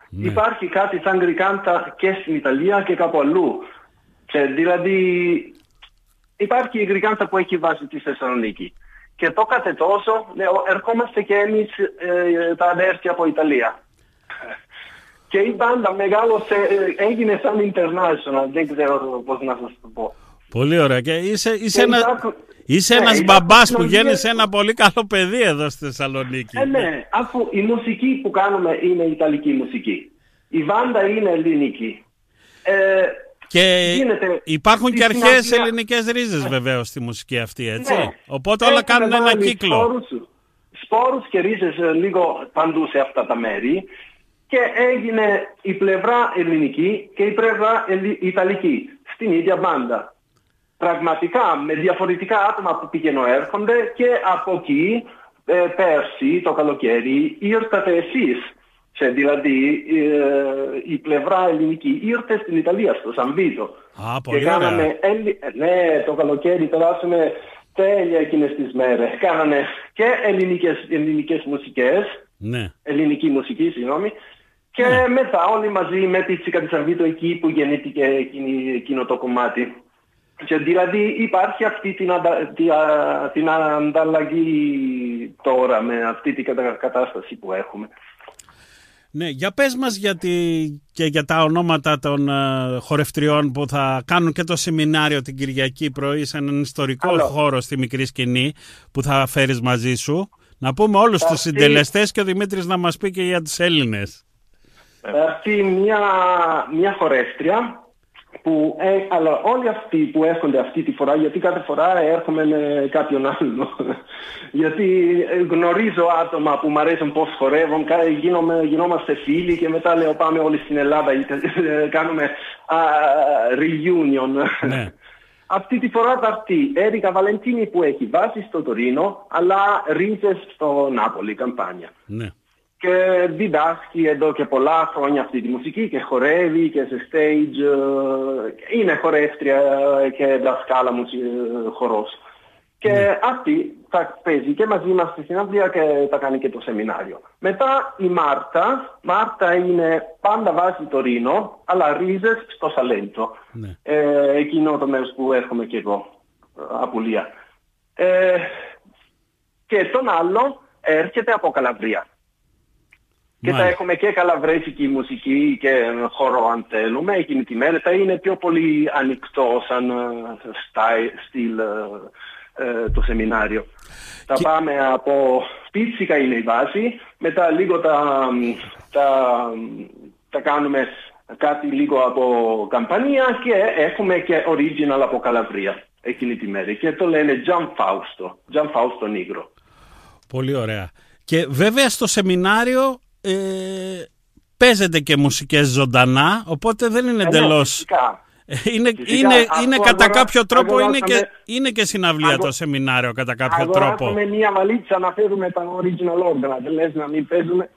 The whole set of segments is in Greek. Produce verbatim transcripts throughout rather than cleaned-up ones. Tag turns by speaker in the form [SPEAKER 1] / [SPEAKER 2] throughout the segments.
[SPEAKER 1] Ναι.
[SPEAKER 2] Υπάρχει κάτι σαν γκρικάντα και στην Ιταλία και κάπου αλλού. Και δηλαδή υπάρχει η γκρικάντα που έχει βάση στη Θεσσαλονίκη. Και το κάθε τόσο λέω, ερχόμαστε και εμείς ε, τα αδέρφια από Ιταλία. Και η μπάντα μεγάλωσε, έγινε σαν international, δεν ξέρω πώς να σας το πω.
[SPEAKER 1] Πολύ ωραία. Και είσαι, είσαι,
[SPEAKER 2] και
[SPEAKER 1] ένα,
[SPEAKER 2] υπάρχουν,
[SPEAKER 1] είσαι
[SPEAKER 2] ναι,
[SPEAKER 1] ένας μπαμπάς που
[SPEAKER 2] γέννησε
[SPEAKER 1] γέννησε ένα πολύ καλό παιδί εδώ στη Θεσσαλονίκη.
[SPEAKER 2] Ε, ναι, αφού η μουσική που κάνουμε είναι ιταλική μουσική. Η μπάντα είναι ελληνική. Ε,
[SPEAKER 1] Και
[SPEAKER 2] γίνεται,
[SPEAKER 1] υπάρχουν και αρχαίες
[SPEAKER 2] συναντία...
[SPEAKER 1] ελληνικές ρίζες βεβαίως στη μουσική αυτή, έτσι.
[SPEAKER 2] Ναι.
[SPEAKER 1] Οπότε όλα
[SPEAKER 2] Έχουμε
[SPEAKER 1] κάνουν ένα κύκλο.
[SPEAKER 2] Σπόρους, σπόρους και ρίζες λίγο παντού σε αυτά τα μέρη. Και έγινε η πλευρά ελληνική και η πλευρά ιταλική στην ίδια μπάντα. Πραγματικά με διαφορετικά άτομα που πηγαίνουν έρχονται και από εκεί ε, πέρσι το καλοκαίρι ήρθατε εσείς. Σε, δηλαδή ε, η πλευρά ελληνική ήρθε στην Ιταλία, στο Σαν Βίτο.
[SPEAKER 1] Α, πολύ
[SPEAKER 2] και κάναμε,
[SPEAKER 1] ωραία.
[SPEAKER 2] Ναι, το καλοκαίρι περάσαμε τέλεια εκείνες τις μέρες. Κάνανε και ελληνικές, ελληνικές μουσικές,
[SPEAKER 1] ναι.
[SPEAKER 2] ελληνική μουσική, συγγνώμη, και
[SPEAKER 1] ναι.
[SPEAKER 2] μετά όλοι μαζί με τη Τσίκα της Σαν Βίτο εκεί που γεννήθηκε εκείνη, εκείνο το κομμάτι. Και δηλαδή υπάρχει αυτή την, αντα, την, την ανταλλαγή τώρα με αυτή την κατάσταση που έχουμε.
[SPEAKER 1] Ναι, για πες μας για τη, και για τα ονόματα των uh, χορευτριών που θα κάνουν και το σεμινάριο την Κυριακή πρωί σε έναν ιστορικό
[SPEAKER 2] Άλλο.
[SPEAKER 1] χώρο στη Μικρή Σκηνή που θα φέρεις μαζί σου. Να πούμε όλους τους συντελεστές και ο Δημήτρης να μας πει και για τους Έλληνες.
[SPEAKER 2] Θα έρθει μια, μια χορεύτρια που, ε, αλλά όλοι αυτοί που έρχονται αυτή τη φορά, γιατί κάθε φορά έρχομαι με κάποιον άλλο, γιατί γνωρίζω άτομα που μου αρέσουν πώς χορεύουν, γίνομαι, γινόμαστε φίλοι και μετά λέω πάμε όλοι στην Ελλάδα, κάνουμε uh, reunion.
[SPEAKER 1] Ναι.
[SPEAKER 2] Αυτή τη φορά θα έρθει Έρικα Βαλεντίνη που έχει βάση στο Τωρίνο, αλλά ρίζες στο Νάπολη, Καμπάνια.
[SPEAKER 1] Ναι.
[SPEAKER 2] Και διδάσκει εδώ και πολλά χρόνια αυτή τη μουσική και χορεύει και σε stage, είναι χορεύτρια και δασκάλα μου χορός. Και ναι. αυτή θα παίζει και μαζί μας στη συναυλία και θα κάνει και το σεμινάριο. Μετά η Μάρτα, Μάρτα είναι πάντα βάση Τωρίνο, αλλά ρίζες στο Σαλέντο.
[SPEAKER 1] Ναι.
[SPEAKER 2] Ε, εκείνο το μέρος που έρχομαι και εγώ, Απουλία. Ε, και τον άλλο έρχεται από Καλαβρία. Και θα έχουμε και καλαβρέζικη μουσική και χώρο αν θέλουμε. Εκείνη τη μέρα θα είναι πιο πολύ ανοιχτό σαν στυλ ε, το σεμινάριο. Θα και... πάμε από πίτσικα είναι η βάση, μετά λίγο τα, τα, τα κάνουμε κάτι λίγο από Καμπανία και έχουμε και original από Καλαβρία εκείνη τη μέρα. Και το λένε Gian Fausto, Gian Fausto Nigro.
[SPEAKER 1] Πολύ ωραία. Και βέβαια στο σεμινάριο Ε, παίζεται και μουσικές ζωντανά, οπότε δεν είναι εντελώς. Ε, είναι είναι, είναι κατά αγορά, κάποιο τρόπο αγοράσαμε, είναι, και, είναι και συναυλία αγο... το σεμινάριο κατά κάποιο
[SPEAKER 2] αγοράσαμε
[SPEAKER 1] τρόπο.
[SPEAKER 2] Αγοράσαμε μια βαλίτσα να φέρουμε τα original όργανα, δεν λες να μην παίζουμε.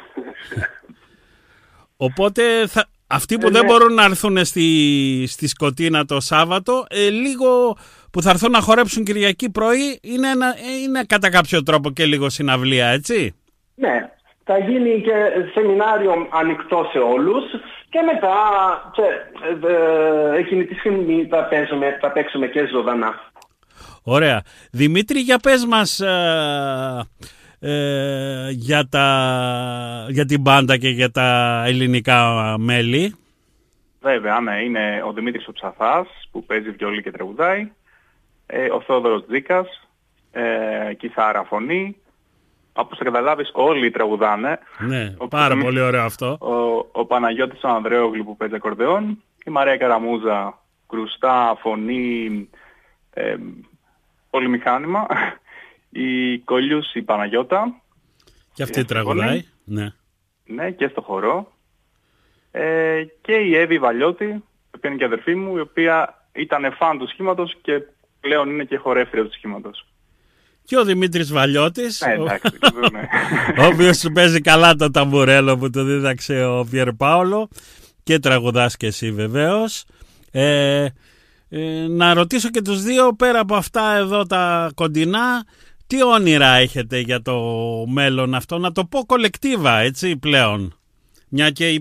[SPEAKER 1] Οπότε θα, αυτοί που ε, δεν
[SPEAKER 2] ναι.
[SPEAKER 1] μπορούν να έρθουν στη, στη Σκοτίνα το Σάββατο, ε, λίγο που θα έρθουν να χορέψουν Κυριακή πρωί είναι, ένα, είναι κατά κάποιο τρόπο και λίγο συναυλία, έτσι.
[SPEAKER 2] Ναι. Θα γίνει και σεμινάριο ανοιχτό σε όλους και μετά και, ε, εκείνη τη στιγμή θα παίξουμε, θα παίξουμε και ζωντανά.
[SPEAKER 1] Ωραία. Δημήτρη, για πες μας ε, ε, για, τα, για την μπάντα και για τα ελληνικά μέλη.
[SPEAKER 3] Βέβαια, ναι. Είναι ο Δημήτρης ο Ψαθάς που παίζει βιολί και τραγουδάει, ε, ο Θόδωρος Τζίκας, ε, κιθάρα, φωνή. Όπως θα καταλάβεις όλοι τραγουδάνε.
[SPEAKER 1] Ναι, πάρα εμείς, πολύ ωραίο αυτό.
[SPEAKER 3] Ο, ο Παναγιώτης ο Ανδρέογλου που παίζει ακορντεόν, η Μαρία Καραμούζα, κρουστά, φωνή, ε, πολυμηχάνημα, η Κολιούς η Παναγιώτα.
[SPEAKER 1] Και αυτή τραγουδάει. Ναι.
[SPEAKER 3] Ναι, και στο χορό. Ε, και η Εύη Βαλιώτη, η οποία είναι και αδερφή μου, η οποία ήταν φαν του σχήματος και πλέον είναι και χορεύτρια του σχήματος.
[SPEAKER 1] Και ο Δημήτρης Βαλιώτης,
[SPEAKER 3] ναι, εντάξει,
[SPEAKER 1] ο, ναι. ο οποίος παίζει καλά το ταμπουρέλο που του δίδαξε ο Πιερ Πάολο και τραγουδάς και εσύ βεβαίως. Ε, ε, να ρωτήσω και τους δύο, πέρα από αυτά εδώ τα κοντινά, τι όνειρα έχετε για το μέλλον αυτό, να το πω κολεκτίβα έτσι πλέον, μια και